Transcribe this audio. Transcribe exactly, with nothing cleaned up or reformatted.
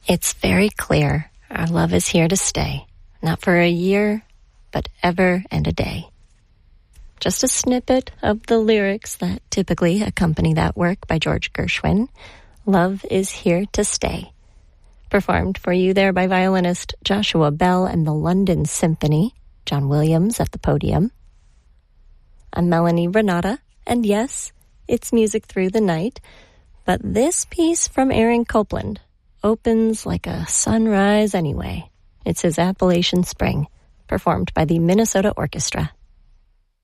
It's very clear our love is here to stay, not for a year, but ever and a day. Just a snippet of the lyrics that typically accompany that work by George Gershwin, Love is Here to Stay. Performed for you there by violinist Joshua Bell and the London Symphony, John Williams at the podium. I'm Melanie Renata, and yes, it's Music Through the Night, but this piece from Aaron Copland opens like a sunrise anyway. It's his Appalachian Spring, performed by the Minnesota Orchestra.